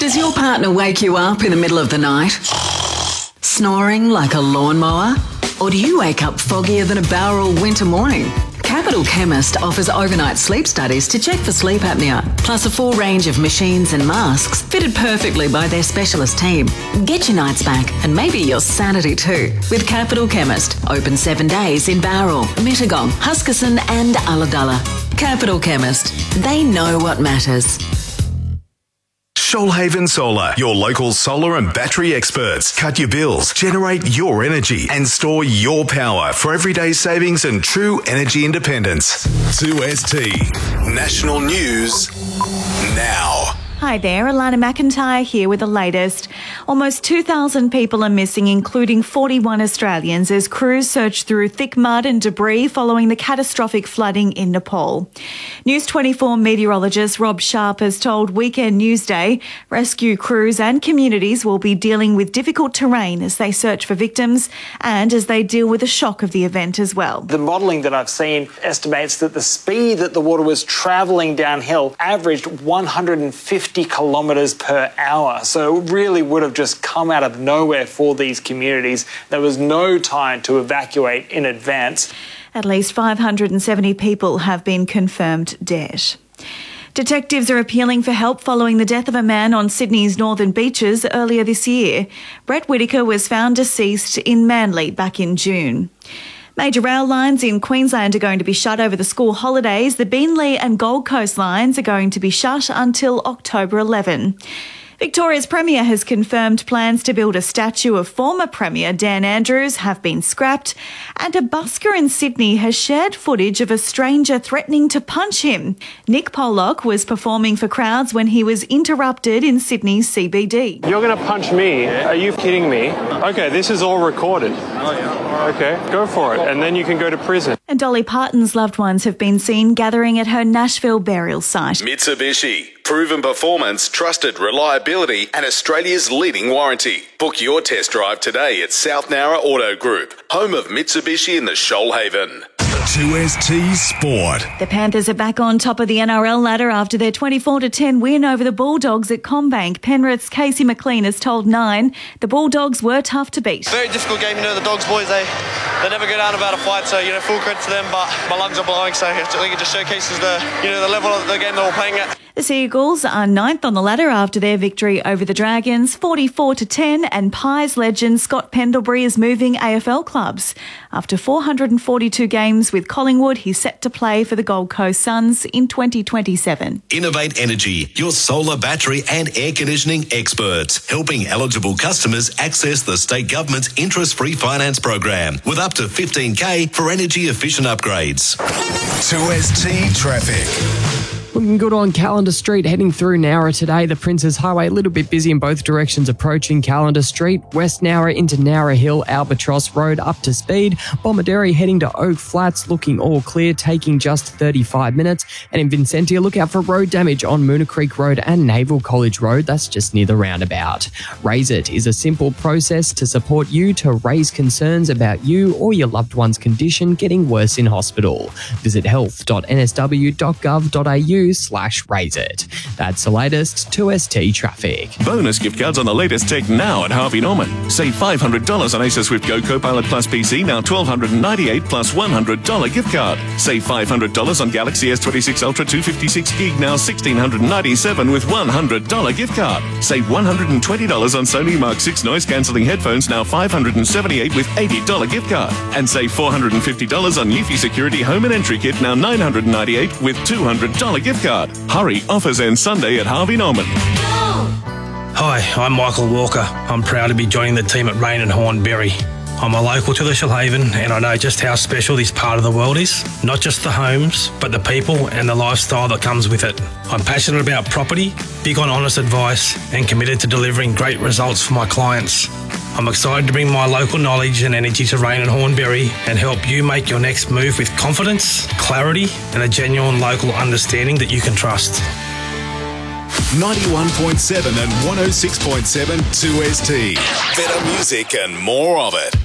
Does your partner wake you up in the middle of the night? Snoring like a lawnmower? Or do you wake up foggier than a Bowral winter morning? Capital Chemist offers overnight sleep studies to check for sleep apnea, plus a full range of machines and masks fitted perfectly by their specialist team. Get your nights back and maybe your sanity too with Capital Chemist. Open 7 days in Bowral, Mittagong, Huskisson and Ulladulla. Capital Chemist. They know what matters. Shoalhaven Solar, your local solar and battery experts. Cut your bills, generate your energy and store your power for everyday savings and true energy independence. 2ST National News now. Hi there, Alana McIntyre here with the latest. Almost 2,000 people are missing, including 41 Australians, as crews search through thick mud and debris following the catastrophic flooding in Nepal. News 24 meteorologist Rob Sharp has told Weekend Newsday rescue crews and communities will be dealing with difficult terrain as they search for victims and as they deal with the shock of the event as well. The modelling that I've seen estimates that the speed that the water was travelling downhill averaged 150 kilometres per hour. So it really would have just come out of nowhere for these communities. There was no time to evacuate in advance. At least 570 people have been confirmed dead. Detectives are appealing for help following the death of a man on Sydney's northern beaches earlier this year. Brett Whitaker was found deceased in Manly back in June. Major rail lines in Queensland are going to be shut over the school holidays. The Beenleigh and Gold Coast lines are going to be shut until October 11. Victoria's Premier has confirmed plans to build a statue of former Premier Dan Andrews have been scrapped, and a busker in Sydney has shared footage of a stranger threatening to punch him. Nick Pollock was performing for crowds when he was interrupted in Sydney's CBD. You're going to punch me? Are you kidding me? Okay, this is all recorded. Okay, go for it, and then you can go to prison. And Dolly Parton's loved ones have been seen gathering at her Nashville burial site. Mitsubishi. Proven performance, trusted reliability and Australia's leading warranty. Book your test drive today at South Nowra Auto Group, home of Mitsubishi in the Shoalhaven. 2ST Sport. The Panthers are back on top of the NRL ladder after their 24-10 win over the Bulldogs at CommBank. Penrith's Casey McLean has told Nine the Bulldogs were tough to beat. Very difficult game, the Dogs boys, they never go down about a fight, so, full credit to them, but my lungs are blowing, so I think it just showcases the level of the game that we're playing at. The Seagulls are ninth on the ladder after their victory over the Dragons, 44-10, and Pies legend Scott Pendlebury is moving AFL clubs. After 442 games with Collingwood, he's set to play for the Gold Coast Suns in 2027. Innovate Energy, your solar, battery and air conditioning experts, helping eligible customers access the state government's interest-free finance program with up to $15,000 for energy-efficient upgrades. 2ST Traffic. Looking good on Calendar Street heading through Nowra today. The Princes Highway a little bit busy in both directions approaching Calendar Street. West Nowra into Nowra Hill, Albatross Road up to speed. Bomaderry heading to Oak Flats looking all clear, taking just 35 minutes. And in Vincentia, look out for road damage on Moona Creek Road and Naval College Road. That's just near the roundabout. Raise It is a simple process to support you to raise concerns about you or your loved one's condition getting worse in hospital. Visit health.nsw.gov.au/raise it. That's the latest 2ST traffic. Bonus gift cards on the latest tech now at Harvey Norman. Save $500 on Acer Swift Go Copilot Plus PC, now $1,298 plus $100 gift card. Save $500 on Galaxy S26 Ultra 256 gig, now $1,697 with $100 gift card. Save $120 on Sony Mark 6 noise cancelling headphones, now $578 with $80 gift card. And save $450 on Eufy Security Home and Entry Kit, now $998 with $200 gift card. Hurry, offers end Sunday at Harvey Norman. Hi, I'm Michael Walker. I'm proud to be joining the team at Rain and Hornberry. I'm a local to the Shoalhaven and I know just how special this part of the world is. Not just the homes, but the people and the lifestyle that comes with it. I'm passionate about property, big on honest advice and committed to delivering great results for my clients. I'm excited to bring my local knowledge and energy to Rain and Hornberry and help you make your next move with confidence, clarity and a genuine local understanding that you can trust. 91.7 and 106.7 2ST. Better music and more of it.